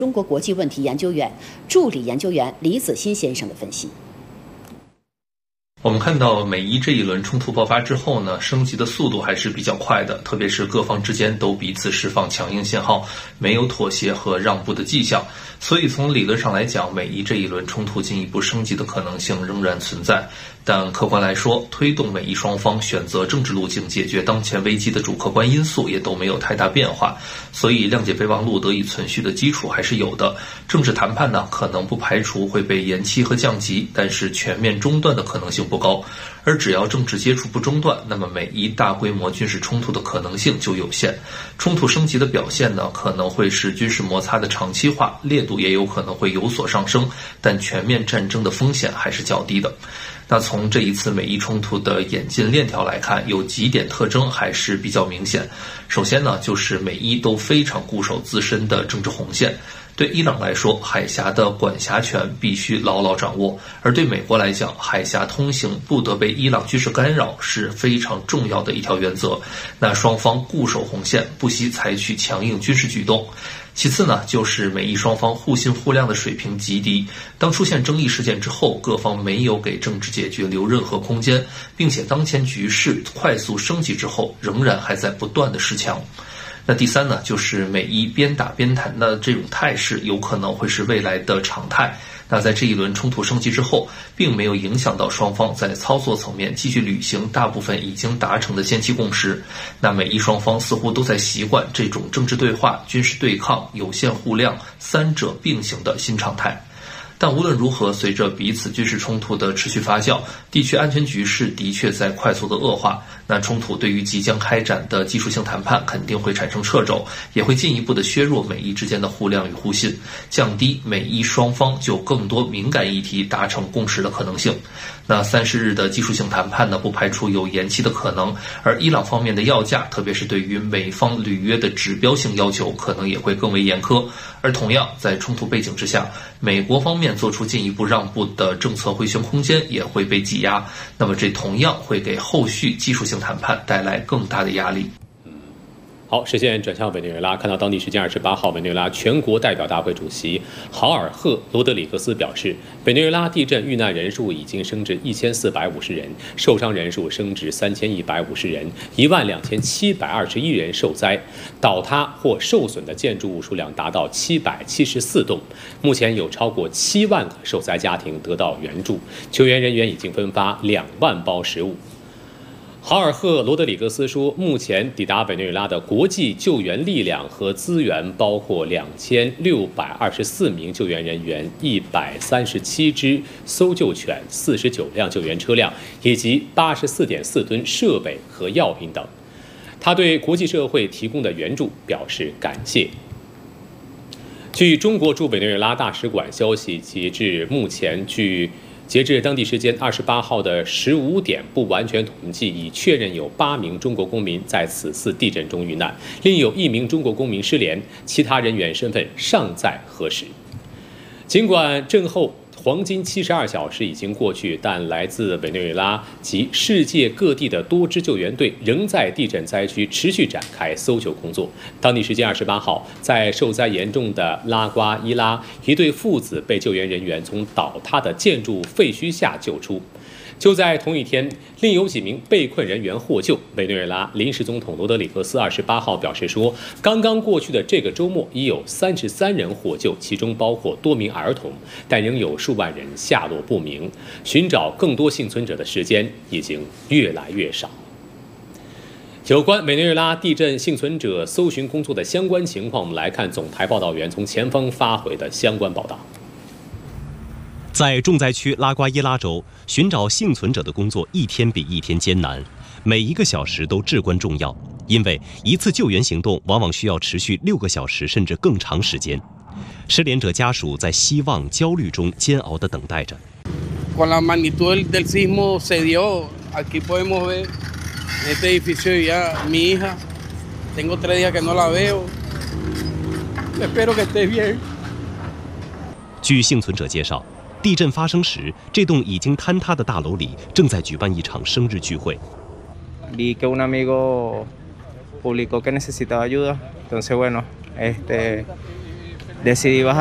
中国国际问题研究院助理研究员李子欣先生的分析。 我们看到美伊这一轮冲突爆发之后呢，升级的速度还是比较快的，特别是各方之间都彼此释放强硬信号，没有妥协和让步的迹象。所以从理论上来讲，美伊这一轮冲突进一步升级的可能性仍然存在。但客观来说，推动美伊双方选择政治路径解决当前危机的主客观因素也都没有太大变化，所以谅解备忘录得以存续的基础还是有的。政治谈判呢，可能不排除会被延期和降级，但是全面中断的可能性不高。而只要政治接触不中断，那么美伊大规模军事冲突的可能性就有限。冲突升级的表现呢，可能会是军事摩擦的长期化，烈度也有可能会有所上升，但全面战争的风险还是较低的。那从这一次美伊冲突的演进链条来看，有几点特征还是比较明显。首先呢，就是美伊都非常固守自身的政治红线。对伊朗来说，海峡的管辖权必须牢牢掌握；而对美国来讲，海峡通行不得被伊朗军事干扰是非常重要的一条原则。那双方固守红线，不惜采取强硬军事举动。其次呢，就是美伊双方互信互谅的水平极低。当出现争议事件之后，各方没有给政治解决留任何空间，并且当前局势快速升级之后，仍然还在不断的失强。那第三呢，就是美伊边打边谈的这种态势有可能会是未来的常态。那在这一轮冲突升级之后，并没有影响到双方在操作层面继续履行大部分已经达成的先期共识。那美伊双方似乎都在习惯这种政治对话、军事对抗、有限互谅三者并行的新常态。但无论如何，随着彼此军事冲突的持续发酵，地区安全局势的确在快速的恶化。那冲突对于即将开展的技术性谈判肯定会产生掣肘，也会进一步的削弱美伊之间的互谅与互信，降低美伊双方就更多敏感议题达成共识的可能性。那30日的技术性谈判呢，不排除有延期的可能，而伊朗方面的要价，特别是对于美方履约的指标性要求，可能也会更为严苛。而同样，在冲突背景之下，美国方面做出进一步让步的政策回旋空间也会被挤压，那么这同样会给后续技术性谈判带来更大的压力。 好，视线转向委内瑞拉，看到当地时间28号，委内瑞拉全国代表大会主席豪尔赫·罗德里格斯表示，委内瑞拉地震遇难人数已经升至1450人，受伤人数升至3150人，12721人受灾，倒塌或受损的建筑物数量达到774栋，目前有超过7万个受灾家庭得到援助，救援人员已经分发2万包食物。豪尔赫·罗德里格斯说，目前抵达委内瑞拉的国际救援力量和资源包括2624名救援人员、137只搜救犬、49辆救援车辆以及84.4吨设备和药品等。他对国际社会提供的援助表示感谢。据中国驻委内瑞拉大使馆消息，截至当地时间28号的15点，不完全统计已确认有8名中国公民在此次地震中遇难，另有1名中国公民失联，其他人员身份尚在核实。尽管震后黄金72小时已经过去，但来自委内瑞拉及世界各地的多支救援队仍在地震灾区持续展开搜救工作。当地时间28号，在受灾严重的拉瓜伊拉，一对父子被救援人员从倒塌的建筑废墟下救出。就在同一天，另有几名被困人员获救。委内瑞拉临时总统罗德里格斯28号表示说，刚刚过去的这个周末已有33人获救，其中包括多名儿童，但仍有数万人下落不明，寻找更多幸存者的时间已经越来越少。有关委内瑞拉地震幸存者搜寻工作的相关情况，我们来看总台报道员从前方发回的相关报道。 在重灾区拉瓜伊拉州，寻找幸存者的工作一天比一天艰难，每一个小时都至关重要，因为一次救援行动往往需要持续6个小时甚至更长时间。失联者家属在希望、焦虑中煎熬地等待着。 Con la magnitud del sismo se dio, aquí podemos ver este edificio ya mi hija, tengo 3 días que no la veo, espero que esté bien。 据幸存者介绍，地震发生时，这栋已经坍塌的大楼里正在举办一场生日聚会。 Vi que un amigo publicó que necesitaba ayuda, entonces bueno, decidí bajar